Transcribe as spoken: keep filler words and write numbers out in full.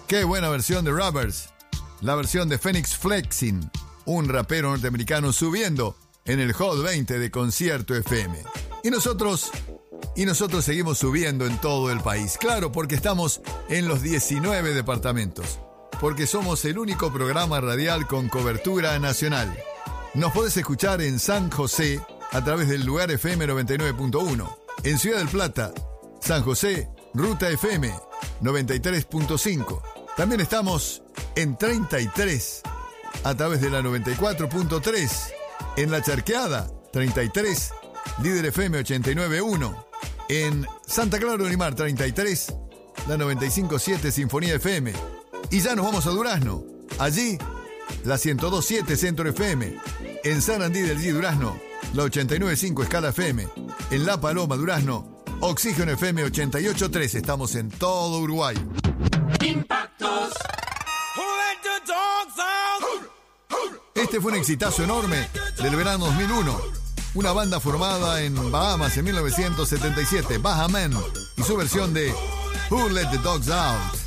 Qué buena versión de Rubbers. La versión de Phoenix Flexing, un rapero norteamericano subiendo en el Hot veinte de Concierto F M. Y nosotros, y nosotros seguimos subiendo en todo el país. Claro, porque estamos en los diecinueve departamentos. Porque somos el único programa radial con cobertura nacional. Nos podés escuchar en San José a través del Lugar F M noventa y nueve punto uno. En Ciudad del Plata, San José, Ruta F M noventa y tres punto cinco. También estamos en treinta y tres a través de la noventa y cuatro punto tres. En La Charqueada, treinta y tres, Líder F M ochenta y nueve punto uno. En Santa Clara de Unimar, treinta y tres, la noventa y cinco punto siete Sinfonía F M. Y ya nos vamos a Durazno. Allí, la ciento dos punto siete Centro F M. En San Andí del G Durazno, la ochenta y nueve punto cinco Escala F M. En La Paloma, Durazno, Oxígeno F M ochenta y ocho punto tres. Estamos en todo Uruguay. Impactos. Este fue un exitazo enorme del verano dos mil uno. Una banda formada en Bahamas en mil novecientos setenta y siete, Bahaman, y su versión de Who Let the Dogs Out.